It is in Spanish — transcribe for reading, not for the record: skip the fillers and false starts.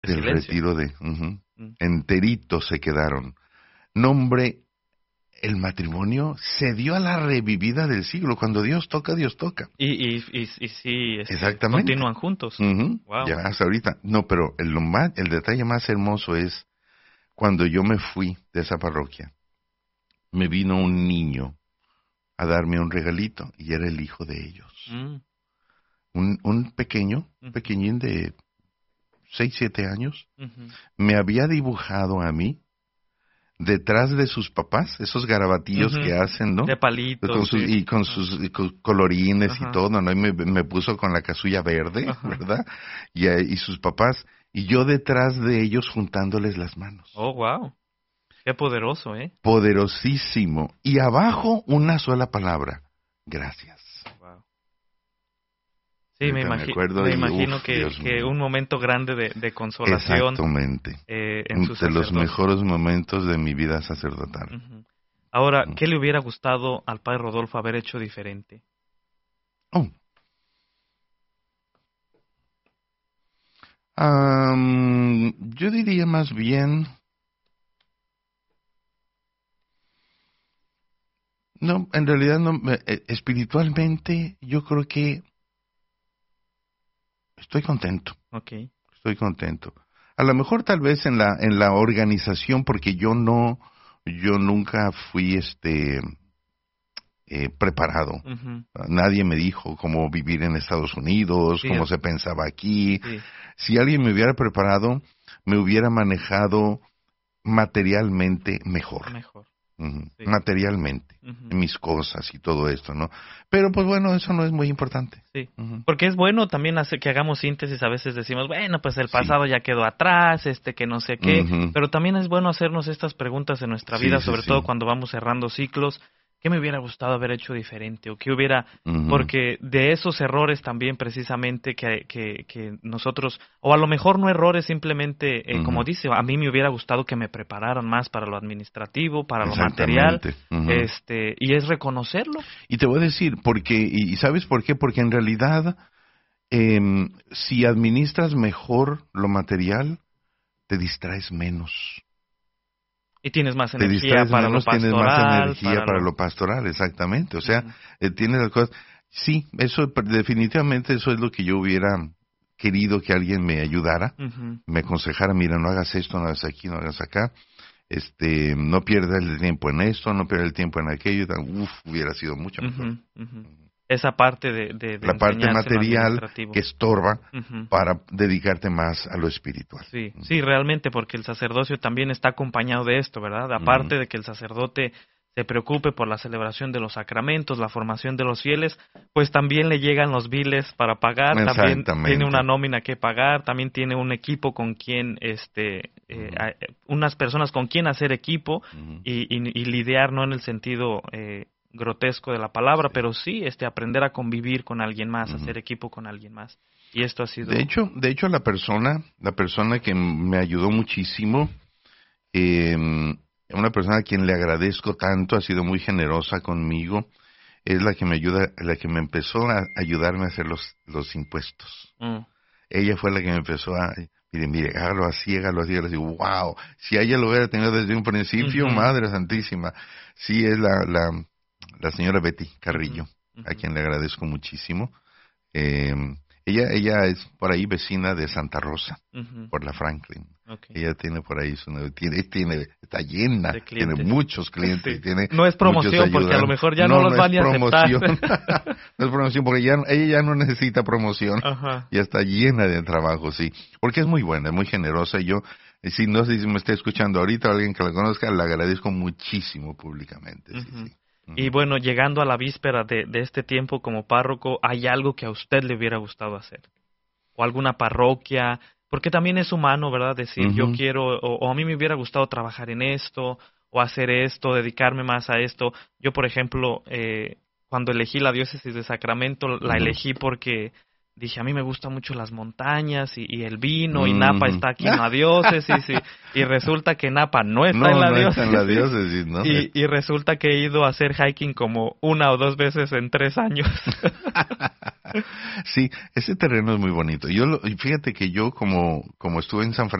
del silencio. retiro enteritos se quedaron. Nombre, el matrimonio se dio a la revivida del siglo. Cuando Dios toca, Dios toca. Y sí, Exactamente. continúan juntos. Wow. Ya hasta ahorita. No, pero el detalle más hermoso es cuando yo me fui de esa parroquia, me vino un niño a darme un regalito y era el hijo de ellos. Un pequeñín de 6, 7 años, me había dibujado a mí detrás de sus papás, esos garabatillos que hacen, ¿no? De palitos. Con sus colorines y todo, ¿no? Y me puso con la casulla verde, ¿verdad? Y sus papás, y yo detrás de ellos juntándoles las manos. Oh, wow. Qué poderoso, ¿eh? Poderosísimo. Y abajo una sola palabra, gracias. Wow. Sí, me imagino que un momento grande de consolación. Exactamente. En de los mejores momentos de mi vida sacerdotal. Ahora, ¿qué le hubiera gustado al padre Rodolfo haber hecho diferente? Yo diría más bien... No, en realidad no. Espiritualmente, yo creo que estoy contento. Okay. Estoy contento. A lo mejor tal vez en la organización, porque yo nunca fui preparado. Nadie me dijo cómo vivir en Estados Unidos, cómo se pensaba aquí. Sí. Si alguien me hubiera preparado, me hubiera manejado materialmente mejor. Sí. Materialmente, mis cosas y todo esto, ¿no? Pero pues bueno, eso no es muy importante. Sí, porque es bueno también que hagamos síntesis. A veces decimos, bueno, pues el pasado ya quedó atrás, que no sé qué, pero también es bueno hacernos estas preguntas en nuestra vida, sobre todo cuando vamos cerrando ciclos. ¿Qué me hubiera gustado haber hecho diferente? ¿O qué hubiera...? Porque de esos errores también precisamente que nosotros... O a lo mejor no errores, simplemente, como dice, a mí me hubiera gustado que me prepararan más para lo administrativo, para lo material. Y es reconocerlo. Y te voy a decir, ¿y sabes por qué? Porque en realidad, si administras mejor lo material, te distraes menos. Y tienes más energía para lo pastoral. Tienes más energía para lo pastoral, exactamente. O sea, tienes las cosas... Sí, eso definitivamente eso es lo que yo hubiera querido que alguien me ayudara, me aconsejara, mira, no hagas esto, no hagas aquí, no hagas acá, no pierdas el tiempo en esto, no pierdas el tiempo en aquello, hubiera sido mucho mejor. Esa parte de la parte material que estorba para dedicarte más a lo espiritual. Sí, realmente, porque el sacerdocio también está acompañado de esto, ¿verdad? Aparte de que el sacerdote se preocupe por la celebración de los sacramentos, la formación de los fieles, pues también le llegan los biles para pagar, también tiene una nómina que pagar, también tiene un equipo con quien, unas personas con quien hacer equipo y lidiar, no en el sentido grotesco de la palabra, pero sí aprender a convivir con alguien más, hacer equipo con alguien más. Y esto ha sido... De hecho la persona que me ayudó muchísimo, una persona a quien le agradezco tanto, ha sido muy generosa conmigo, es la que me empezó a ayudarme a hacer los impuestos. Ella fue la que me empezó a... Mire, hágalo así, wow, si ella lo hubiera tenido desde un principio, Madre Santísima. Sí, es la señora Betty Carrillo, a quien le agradezco muchísimo. Ella es por ahí vecina de Santa Rosa, por la Franklin. Okay. Ella tiene por ahí está llena, tiene muchos clientes. Sí. Tiene no es promoción, porque a lo mejor ya no los van a aceptar. No es promoción, porque ella ya no necesita promoción. Ya está llena de trabajo, sí. Porque es muy buena, es muy generosa. Y yo, si no sé si me está escuchando ahorita o alguien que la conozca, le agradezco muchísimo públicamente. Sí. Y bueno, llegando a la víspera de este tiempo como párroco, ¿hay algo que a usted le hubiera gustado hacer? ¿O alguna parroquia? Porque también es humano, ¿verdad? Decir, yo quiero, o a mí me hubiera gustado trabajar en esto, o hacer esto, dedicarme más a esto. Yo, por ejemplo, cuando elegí la diócesis de Sacramento, la elegí porque dije, a mí me gustan mucho las montañas y el vino, y Napa está aquí en la diócesis, y resulta que Napa no está en la diócesis. Está en la diócesis, ¿no? Y resulta que he ido a hacer hiking como 1 o 2 veces en 3 años. Sí, ese terreno es muy bonito. Y fíjate que yo como estuve en San Francisco,